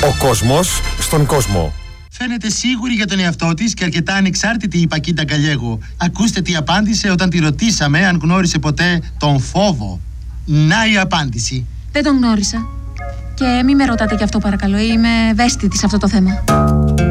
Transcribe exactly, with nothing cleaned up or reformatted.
Ο κόσμος στον κόσμο. Φαίνεται σίγουρη για τον εαυτό της και αρκετά ανεξάρτητη η Πακίτα Γκαλιέγο. Ακούστε τι απάντησε όταν τη ρωτήσαμε αν γνώρισε ποτέ τον φόβο. Να η απάντηση. Δεν τον γνώρισα. Και μη με ρωτάτε γι' αυτό παρακαλώ, είμαι ευαίσθητη σε αυτό το θέμα.